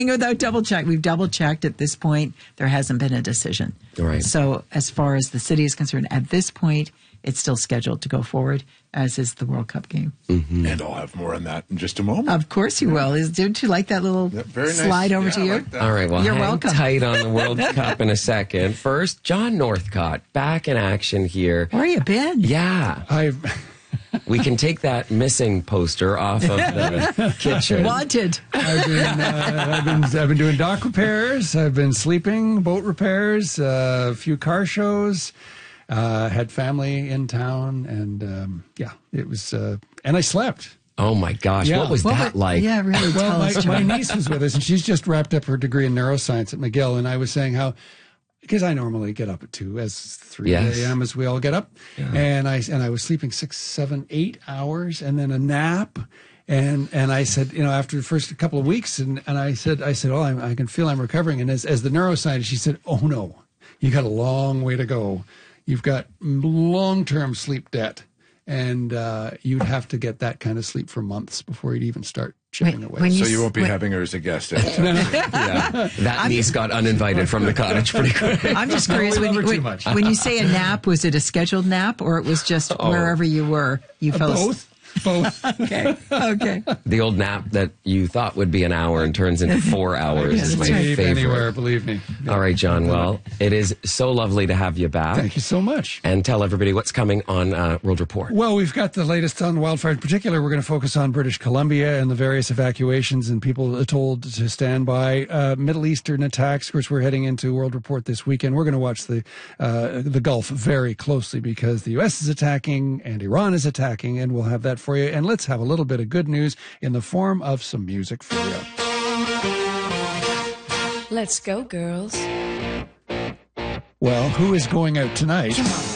without double check. We've double checked at this point. There hasn't been a decision. Right. So as far as the city is concerned, at this point, it's still scheduled to go forward, as is the World Cup game. Mm-hmm. And I'll have more on that in just a moment. Of course you will. Don't you like that little very slide nice. over to you? Like All right, well, You're hang welcome. tight on the World Cup in a second. First, John Northcott, back in action here. Where you been? Yeah. We can take that missing poster off of the kitchen. Wanted. I've been doing dock repairs. I've been sleeping, boat repairs, a few car shows. Had family in town, and it was. And I slept. Oh my gosh, Yeah. what was that like? Yeah, really. Well, tell us, my John. niece was with us, and she's just wrapped up her degree in neuroscience at McGill. And I was saying how, because I normally get up at 2, as 3 Yes. a.m. as we all get up, and I was sleeping 6, 7, 8 hours, and then a nap. And I said, after the first couple of weeks, and I said, oh, I can feel I'm recovering. And as the neuroscientist, she said, oh no, you got a long way to go. You've got long-term sleep debt. And you'd have to get that kind of sleep for months before you'd even start chipping away. So you won't be having her as a guest anytime. Yeah, that niece got uninvited from the cottage pretty quick. I'm just curious, when you say a nap, was it a scheduled nap or it was just wherever you were? You fell asleep? Both. Okay. The old nap that you thought would be an hour and turns into 4 hours is my Sleep favorite. anywhere, believe me. All right, John. Well, it is so lovely to have you back. Thank you so much. And tell everybody what's coming on World Report. Well, we've got the latest on wildfire. In particular, we're going to focus on British Columbia and the various evacuations and people told to stand by. Middle Eastern attacks. Of course, we're heading into World Report this weekend. We're going to watch the Gulf very closely because the U.S. is attacking and Iran is attacking, and we'll have that for you. And let's have a little bit of good news in the form of some music for you. Let's go, girls. Well, who is going out tonight?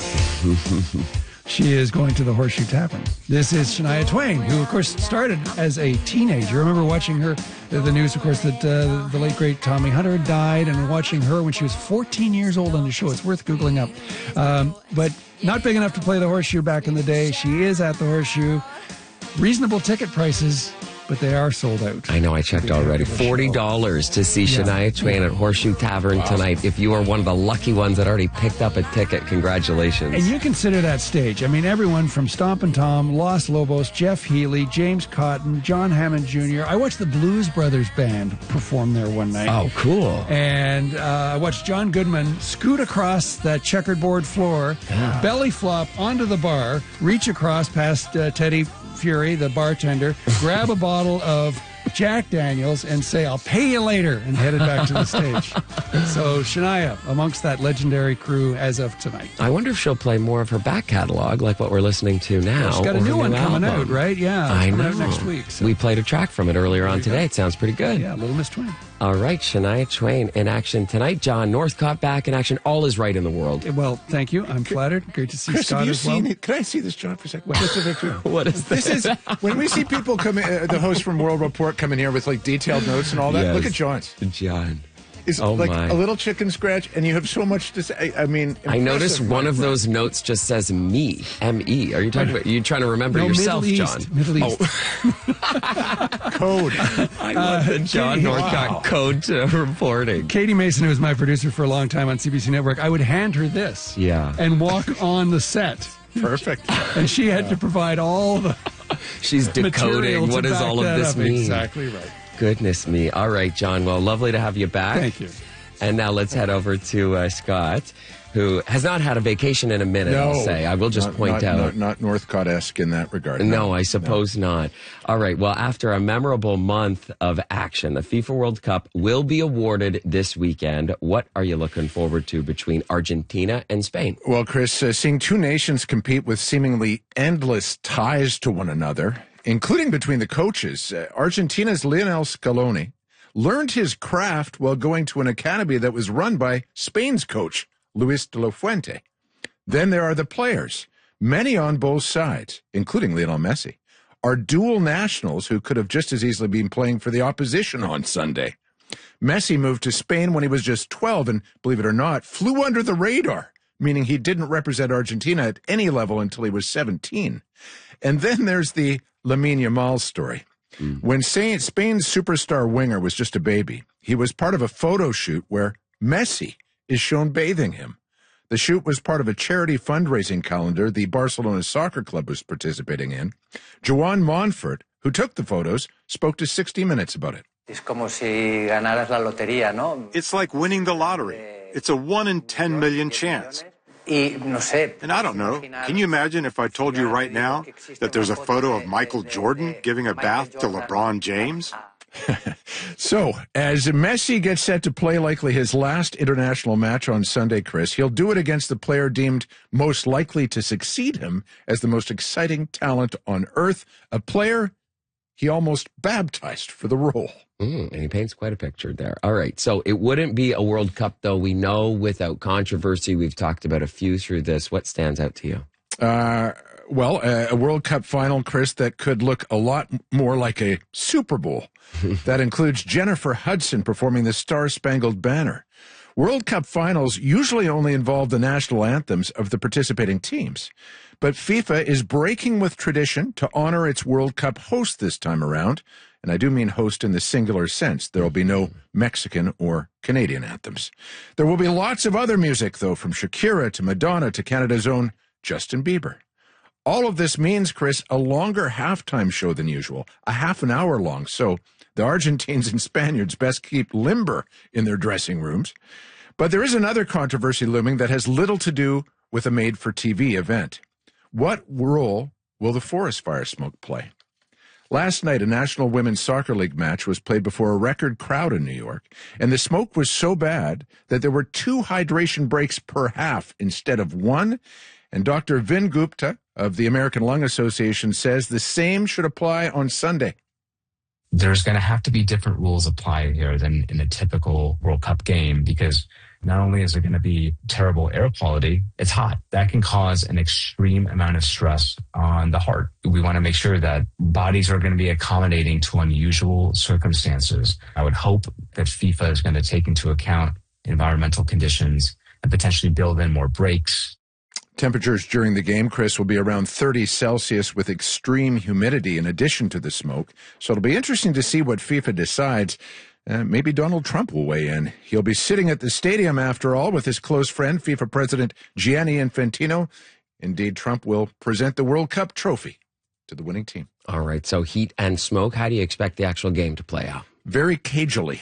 She is going to the Horseshoe Tavern. This is Shania Twain, who, of course, started as a teenager. I remember watching her, the news, of course, that the late, great Tommy Hunter died, and watching her when she was 14 years old on the show. It's worth Googling up. But not big enough to play the Horseshoe back in the day. She is at the Horseshoe. Reasonable ticket prices, but they are sold out. I know, I checked already. $40 to see Shania Twain at Horseshoe Tavern tonight. If you are one of the lucky ones that already picked up a ticket, congratulations. And you consider that stage. I mean, everyone from Stompin' Tom, Los Lobos, Jeff Healey, James Cotton, John Hammond Jr. I watched the Blues Brothers Band perform there one night. Oh, cool. And I watched John Goodman scoot across that checkerboard floor, belly flop onto the bar, reach across past Teddy Fury, the bartender, grab a bottle of Jack Daniels and say, I'll pay you later, and headed back to the stage. So Shania amongst that legendary crew as of tonight. I wonder if she'll play more of her back catalog like what we're listening to now. She's got a or her new one coming album. out, right? Yeah. I coming know. out next week. So. We played a track from it earlier on today. It sounds pretty good. Yeah, Little Miss Twain. All right, Shania Twain in action tonight. John Northcott back in action. All is right in the world. Well, thank you. I'm flattered. Great to see Chris, Scott have you as well. seen it? Can I see this, John, for a second? Just a picture. What is this? This is when we see people come in, the host from World Report come in here with like detailed notes and all that. Yes. Look at John's. John. It's Oh, like my. a little chicken scratch, and you have so much to say. I mean, I noticed impressive, one my of friend. those notes just says me, M-E. Are you talking about, you trying to remember No, yourself, Middle John? East. Middle East. Code. I love the John Northcott Wow. code to reporting. Katie Mason, who was my producer for a long time on CBC Network, I would hand her this and walk on the set. Perfect. And she had to provide all the She's material decoding to what does back all of that this up. mean. Exactly right. Goodness me. All right, John. Well, lovely to have you back. Thank you. And now let's head over to Scott, who has not had a vacation in a minute, I'll say. I will just point out. Not Northcott-esque in that regard. No, I suppose not. All right. Well, after a memorable month of action, the FIFA World Cup will be awarded this weekend. What are you looking forward to between Argentina and Spain? Well, Chris, seeing two nations compete with seemingly endless ties to one another, including between the coaches, Argentina's Lionel Scaloni learned his craft while going to an academy that was run by Spain's coach, Luis de la Fuente. Then there are the players. Many on both sides, including Lionel Messi, are dual nationals who could have just as easily been playing for the opposition on Sunday. Messi moved to Spain when he was just 12 and, believe it or not, flew under the radar, meaning he didn't represent Argentina at any level until he was 17. And then there's the Lamine Yamal story. When Spain's superstar winger was just a baby, he was part of a photo shoot where Messi is shown bathing him. The shoot was part of a charity fundraising calendar the Barcelona Soccer Club was participating in. Joan Monfort, who took the photos, spoke to 60 Minutes about it. It's like winning the lottery. It's a 1 in 10 million chance. And I don't know, can you imagine if I told you right now that there's a photo of Michael Jordan giving a bath to LeBron James? So, as Messi gets set to play likely his last international match on Sunday, Chris, he'll do it against the player deemed most likely to succeed him as the most exciting talent on earth, a player he almost baptized for the role. And he paints quite a picture there. All right, so it wouldn't be a World Cup, though. We know without controversy. We've talked about a few through this. What stands out to you? Well, a World Cup final, Chris, that could look a lot more like a Super Bowl. That includes Jennifer Hudson performing the Star-Spangled Banner. World Cup finals usually only involve the national anthems of the participating teams. But FIFA is breaking with tradition to honor its World Cup host this time around. And I do mean host in the singular sense. There will be no Mexican or Canadian anthems. There will be lots of other music, though, from Shakira to Madonna to Canada's own Justin Bieber. All of this means, Chris, a longer halftime show than usual, a half an hour long. So the Argentines and Spaniards best keep limber in their dressing rooms. But there is another controversy looming that has little to do with a made-for-TV event. What role will the forest fire smoke play? Last night, a National Women's Soccer League match was played before a record crowd in New York, and the smoke was so bad that there were 2 hydration breaks per half instead of 1. And Dr. Vin Gupta of the American Lung Association says the same should apply on Sunday. There's going to have to be different rules applied here than in a typical World Cup game, because not only is there going to be terrible air quality, it's hot. That can cause an extreme amount of stress on the heart. We want to make sure that bodies are going to be accommodating to unusual circumstances. I would hope that FIFA is going to take into account environmental conditions and potentially build in more breaks. Temperatures during the game, Chris, will be around 30 Celsius with extreme humidity in addition to the smoke. So it'll be interesting to see what FIFA decides. Maybe Donald Trump will weigh in. He'll be sitting at the stadium, after all, with his close friend, FIFA President Gianni Infantino. Indeed, Trump will present the World Cup trophy to the winning team. All right, so heat and smoke. How do you expect the actual game to play out? Very cagily.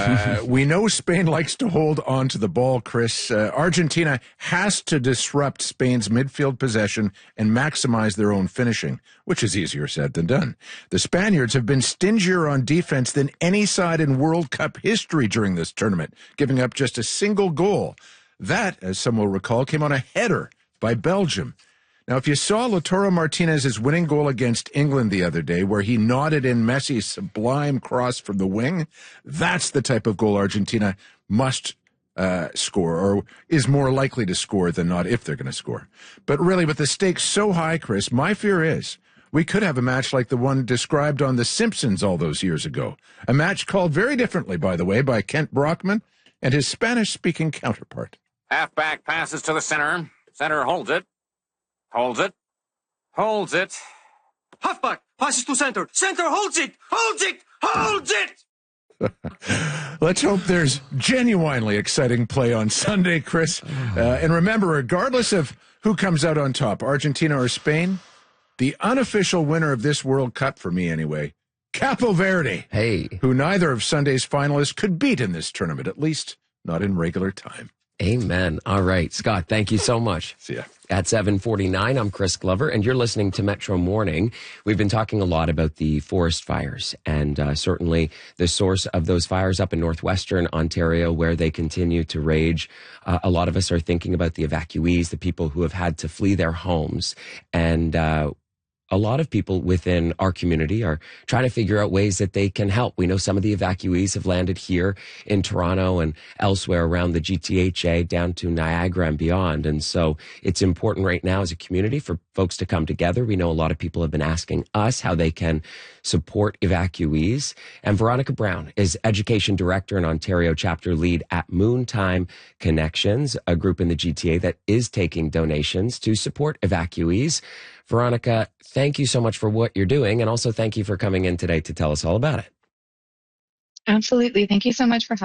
We know Spain likes to hold on to the ball, Chris. Argentina has to disrupt Spain's midfield possession and maximize their own finishing, which is easier said than done. The Spaniards have been stingier on defense than any side in World Cup history during this tournament, giving up just a single goal. That, as some will recall, came on a header by Belgium. Now, if you saw Lautaro Martinez's winning goal against England the other day, where he nodded in Messi's sublime cross from the wing, that's the type of goal Argentina must score, or is more likely to score than not if they're going to score. But really, with the stakes so high, Chris, my fear is we could have a match like the one described on The Simpsons all those years ago. A match called very differently, by the way, by Kent Brockman and his Spanish-speaking counterpart. Halfback passes to the center. Center holds it. Holds it. Holds it. Halfback passes to center. Center holds it. Holds it. Holds it. Let's hope there's genuinely exciting play on Sunday, Chris. And remember, regardless of who comes out on top, Argentina or Spain, the unofficial winner of this World Cup, for me anyway, Capo Verde, who neither of Sunday's finalists could beat in this tournament, at least not in regular time. Amen. All right, Scott, thank you so much. See ya. At 7:49, I'm Chris Glover, and you're listening to Metro Morning. We've been talking a lot about the forest fires, and certainly the source of those fires up in northwestern Ontario, where they continue to rage. A lot of us are thinking about the evacuees, the people who have had to flee their homes, and a lot of people within our community are trying to figure out ways that they can help. We know some of the evacuees have landed here in Toronto and elsewhere around the GTHA down to Niagara and beyond. And so it's important right now as a community for folks to come together. We know a lot of people have been asking us how they can support evacuees. And Veronica Brown is Education Director and Ontario Chapter Lead at Moontime Connections, a group in the GTA that is taking donations to support evacuees. Veronica, thank you so much for what you're doing. And also thank you for coming in today to tell us all about it. Absolutely. Thank you so much for